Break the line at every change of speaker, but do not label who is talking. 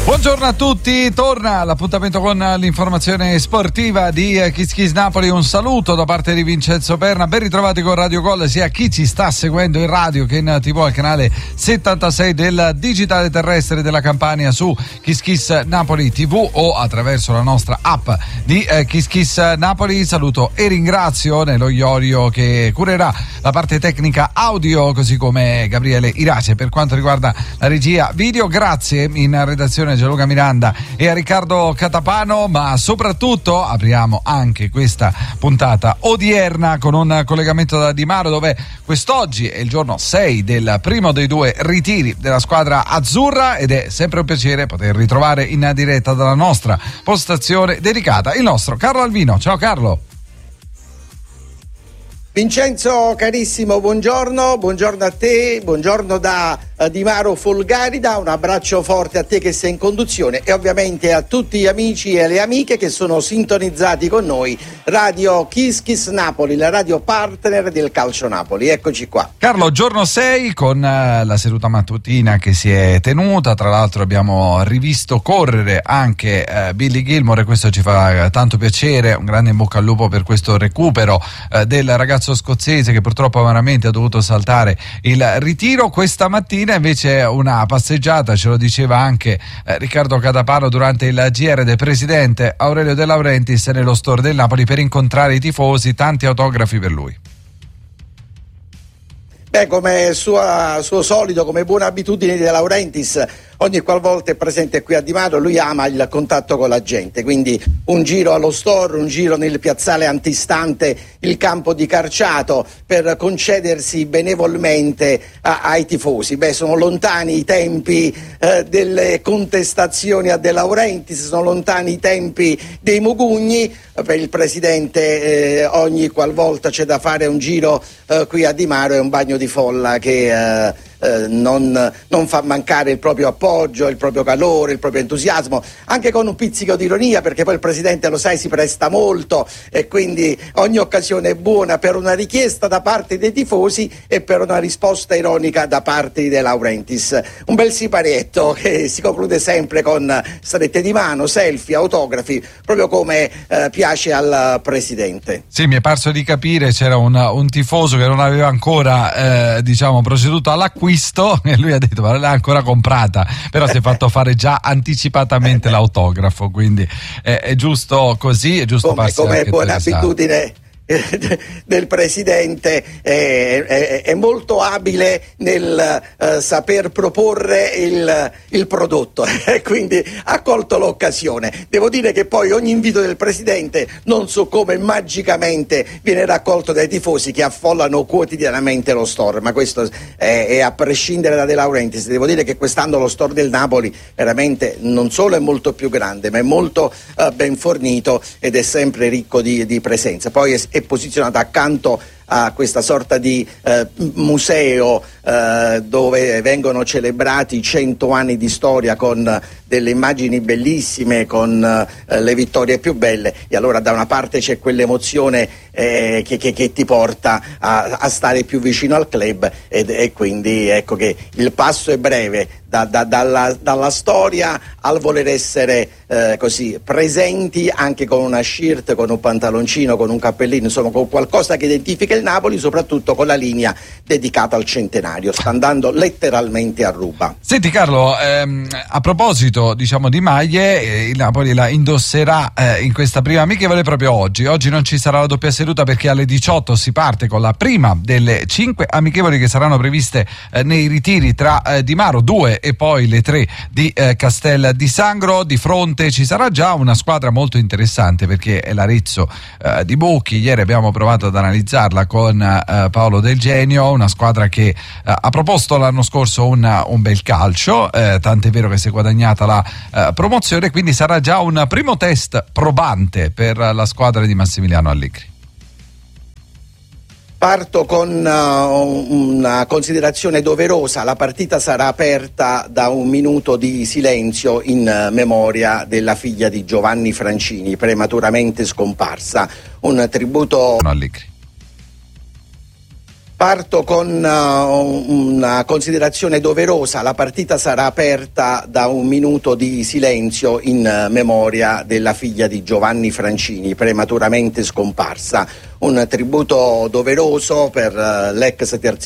Buongiorno a tutti, torna l'appuntamento con l'informazione sportiva di Kiss Kiss Napoli. Un saluto da parte di Vincenzo Perna, ben ritrovati con Radio Gol, sia chi ci sta seguendo in radio che in TV al canale 76 del digitale terrestre della Campania su Kiss Kiss Napoli TV o attraverso la nostra app di Kiss Kiss Napoli. Saluto e ringrazio Nello Iorio che curerà la parte tecnica audio, così come Gabriele Irace per quanto riguarda la regia video. Grazie in redazione Gianluca Miranda e a Riccardo Catapano, ma soprattutto apriamo anche questa puntata odierna con un collegamento da Di Maro, dove quest'oggi è il giorno 6 del primo dei due ritiri della squadra azzurra ed è sempre un piacere poter ritrovare in diretta dalla nostra postazione dedicata il nostro Carlo Alvino. Ciao Carlo.
Vincenzo carissimo, buongiorno a te, buongiorno da Di Maro Folgarida, un abbraccio forte a te che sei in conduzione e ovviamente a tutti gli amici e le amiche che sono sintonizzati con noi. Radio Kiss Kiss Napoli, la radio partner del Calcio Napoli, eccoci qua.
Carlo, giorno 6 con la seduta mattutina che si è tenuta, tra l'altro abbiamo rivisto correre anche Billy Gilmore e questo ci fa tanto piacere, un grande in bocca al lupo per questo recupero del ragazzo scozzese che purtroppo veramente ha dovuto saltare il ritiro. Questa mattina invece una passeggiata, ce lo diceva anche Riccardo Catapano durante il GR del presidente Aurelio De Laurentiis nello store del Napoli per incontrare i tifosi, tanti autografi per lui.
Come suo solito, come buona abitudine di De Laurentiis, ogni qualvolta è presente qui a Di Maro, lui ama il contatto con la gente, quindi un giro allo store, un giro nel piazzale antistante il campo di Carciato per concedersi benevolmente ai tifosi. Sono lontani i tempi delle contestazioni a De Laurentiis, sono lontani i tempi dei mugugni. Per il presidente ogni qualvolta c'è da fare un giro qui a Di Maro è un bagno di folla che non fa mancare il proprio appoggio, il proprio calore, il proprio entusiasmo, anche con un pizzico di ironia, perché poi il presidente, lo sai, si presta molto e quindi ogni occasione è buona per una richiesta da parte dei tifosi e per una risposta ironica da parte di De Laurentiis. Un bel siparietto che si conclude sempre con strette di mano, selfie, autografi, proprio come piace al presidente.
Sì, mi è parso di capire, c'era un tifoso che non aveva ancora proceduto all'acquisto e lui ha detto ma l'ha ancora comprata, però si è fatto fare già anticipatamente l'autografo, quindi è giusto così, è giusto
come buona abitudine del presidente, è molto abile nel saper proporre il prodotto e quindi ha colto l'occasione. Devo dire che poi ogni invito del presidente non so come magicamente viene raccolto dai tifosi che affollano quotidianamente lo store, ma questo è a prescindere da De Laurentiis. Devo dire che quest'anno lo store del Napoli veramente non solo è molto più grande, ma è molto ben fornito ed è sempre ricco di presenza. Poi è posizionato accanto a questa sorta di museo dove vengono celebrati 100 anni di storia con delle immagini bellissime, con le vittorie più belle, e allora da una parte c'è quell'emozione che ti porta a stare più vicino al club e quindi ecco che il passo è breve dalla storia al voler essere così presenti anche con una shirt, con un pantaloncino, con un cappellino, insomma con qualcosa che identifica il Napoli, soprattutto con la linea dedicata al centenario. Sta andando letteralmente a ruba.
Senti Carlo, a proposito di maglie, il Napoli la indosserà in questa prima amichevole proprio oggi. Oggi non ci sarà la doppia seduta perché alle 18 si parte con la prima delle 5 amichevoli che saranno previste nei ritiri tra Di Maro 2 e poi le 3 di Castel di Sangro. Di fronte ci sarà già una squadra molto interessante perché è l'Arezzo di Bocchi. Ieri abbiamo provato ad analizzarla con Paolo Del Genio, una squadra che ha proposto l'anno scorso un bel calcio, tant'è vero che si è guadagnata la promozione, quindi sarà già un primo test probante per la squadra di Massimiliano Allegri.
Parto con una considerazione doverosa. La partita sarà aperta da un minuto di silenzio in memoria della figlia di Giovanni Francini, prematuramente scomparsa. Un tributo
Allegri.
Parto con una considerazione doverosa. La partita sarà aperta da un minuto di silenzio in memoria della figlia di Giovanni Francini, prematuramente scomparsa. Un tributo doveroso per l'ex terzino